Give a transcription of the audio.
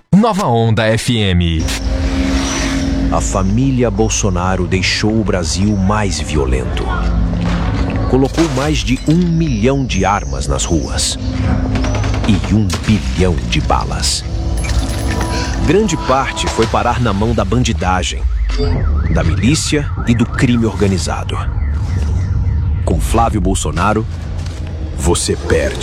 Nova Onda FM. A família Bolsonaro deixou o Brasil mais violento. Colocou mais de 1 milhão de armas nas ruas e 1 bilhão de balas. Grande parte foi parar na mão da bandidagem, da milícia e do crime organizado. Com Flávio Bolsonaro, você perde.